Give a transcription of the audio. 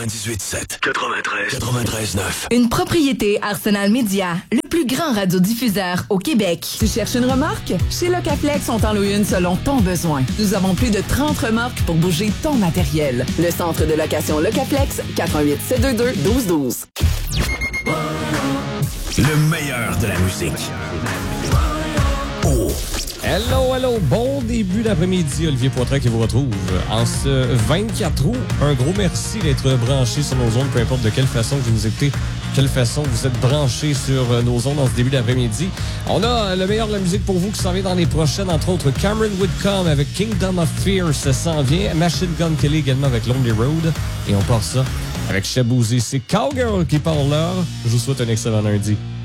98.7. 93.9. Une propriété Arsenal Média, le plus grand radiodiffuseur au Québec. Tu cherches une remorque? Chez Locaflex, on t'en loue une selon ton besoin. Nous avons plus de 30 remorques pour bouger ton matériel. Le centre de location Locaflex, 88 722 1212. Le meilleur de la musique. Oh. Hello, bon début d'après-midi. Olivier Poitras qui vous retrouve en ce 24 août. Un gros merci d'être branché sur nos ondes, peu importe de quelle façon vous nous écoutez, de quelle façon vous êtes branchés sur nos ondes en ce début d'après-midi. On a le meilleur de la musique pour vous qui s'en vient dans les prochaines, entre autres Cameron Whitcomb avec Kingdom of Fear, ça s'en vient. Machine Gun Kelly également avec Lonely Road. Et on part ça avec Shaboozey. C'est Cowgirl qui parle là. Je vous souhaite un excellent lundi.